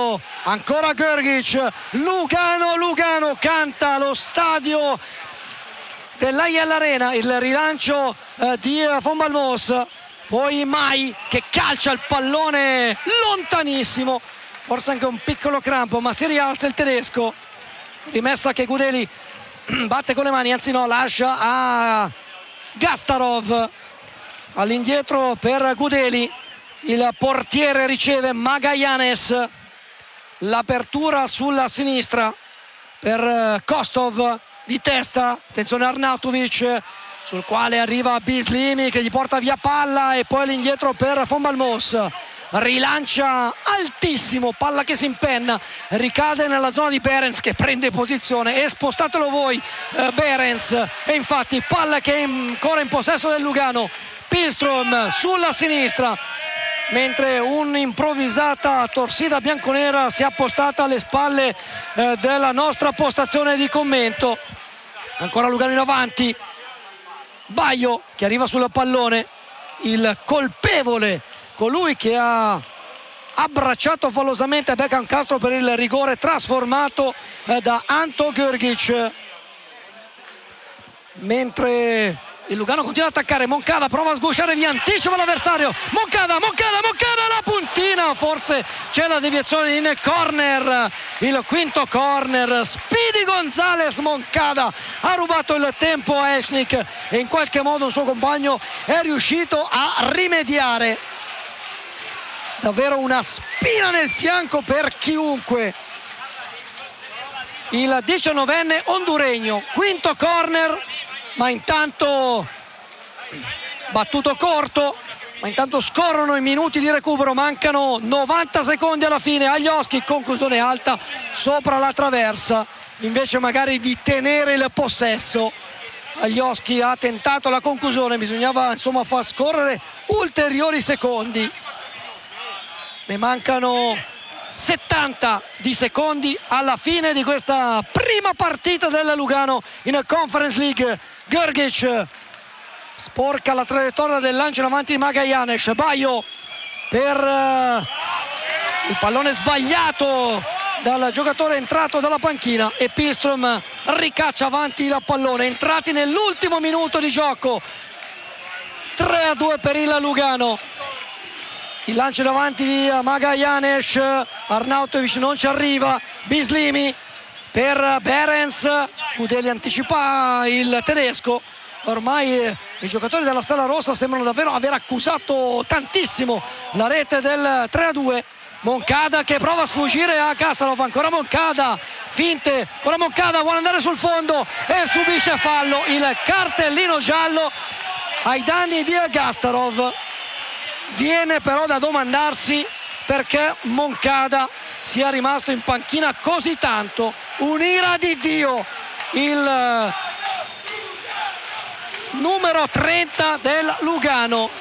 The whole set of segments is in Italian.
Baio, ancora Grgic, Lugano canta lo stadio dell'Aiel Arena, il rilancio di Von Balmos. Poi Mai che calcia il pallone lontanissimo, forse anche un piccolo crampo, ma si rialza il tedesco. Rimessa che Gudeli batte con le mani, anzi no, lascia a Gastarov. All'indietro per Gudeli, il portiere riceve Magallanes, l'apertura sulla sinistra per Kostov di testa, attenzione Arnautovic sul quale arriva Bislimi che gli porta via palla e poi all'indietro per Von Balmos, rilancia altissimo, palla che si impenna, ricade nella zona di Behrens che prende posizione, e spostatelo voi Behrens, e infatti palla che è ancora in possesso del Lugano. Pilström sulla sinistra, mentre un'improvvisata torsida bianconera si è appostata alle spalle della nostra postazione di commento. Ancora Lugano in avanti, Baio che arriva sul pallone, il colpevole, colui che ha abbracciato follosamente Beckham Castro per il rigore trasformato da Anto Grgic. Mentre il Lugano continua ad attaccare, Moncada prova a sgusciare via, anticipa l'avversario, Moncada, la puntina, forse c'è la deviazione in corner, il quinto corner. Speedy Gonzalez, Moncada ha rubato il tempo a Eshnik e in qualche modo il suo compagno è riuscito a rimediare. Davvero una spina nel fianco per chiunque. Il 19enne honduregno, quinto corner, ma intanto battuto corto, ma intanto scorrono i minuti di recupero, mancano 90 secondi alla fine. Alioski, conclusione alta sopra la traversa, invece magari di tenere il possesso. Alioski ha tentato la conclusione, bisognava insomma far scorrere ulteriori secondi. Ne mancano 70 di secondi alla fine di questa prima partita del Lugano in Conference League. Grgic sporca la traiettoria del lancio in avanti di Magallanes. Baio per il pallone sbagliato dal giocatore entrato dalla panchina, e Pilström ricaccia avanti il pallone, entrati nell'ultimo minuto di gioco. 3-2 per il Lugano. Il lancio davanti di Magallanes, Arnautovic non ci arriva, Bislimi per Behrens, Gudeli anticipa il tedesco. Ormai i giocatori della Stella Rossa sembrano davvero aver accusato tantissimo la rete del 3-2. Moncada che prova a sfuggire a Kasparov, ancora Moncada, finte, ancora Moncada, vuole andare sul fondo e subisce fallo, il cartellino giallo ai danni di Kasparov. Viene però da domandarsi perché Moncada sia rimasto in panchina così tanto. Un'ira di Dio, il numero 30 del Lugano.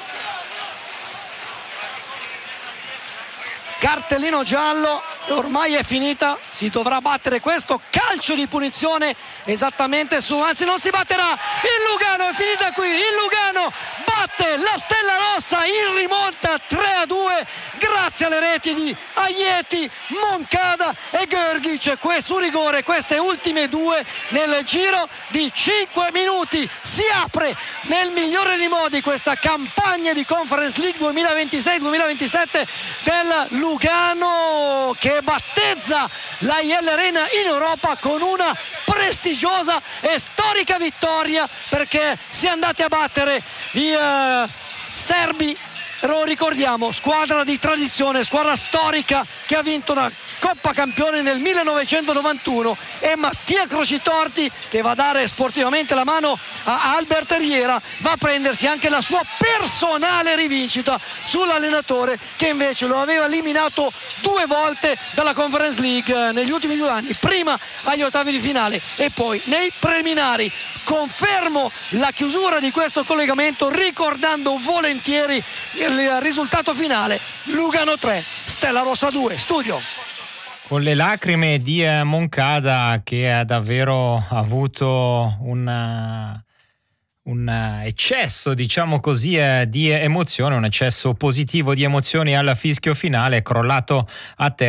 Cartellino giallo, ormai è finita, si dovrà battere questo calcio di punizione esattamente su, anzi non si batterà, il Lugano è finita qui, il Lugano batte la Stella Rossa in rimonta 3-2 grazie alle reti di Aieti, Moncada e Grgic, su rigore queste ultime due nel giro di 5 minuti. Si apre nel migliore dei modi questa campagna di Conference League 2026-2027 del Lugano, che battezza l'Aiel Arena in Europa con una prestigiosa e storica vittoria, perché si è andati a battere i serbi. Lo ricordiamo, squadra di tradizione, squadra storica che ha vinto una Coppa Campione nel 1991, e Mattia Crocitorti, che va a dare sportivamente la mano a Albert Riera, va a prendersi anche la sua personale rivincita sull'allenatore che invece lo aveva eliminato 2 volte dalla Conference League negli ultimi 2 anni, prima agli ottavi di finale e poi nei preliminari. Confermo la chiusura di questo collegamento ricordando volentieri il risultato finale: Lugano 3, Stella Rossa 2. Studio. Con le lacrime di Moncada, che ha davvero avuto un eccesso, diciamo così, di emozione, un eccesso positivo di emozioni al fischio finale, è crollato a terra.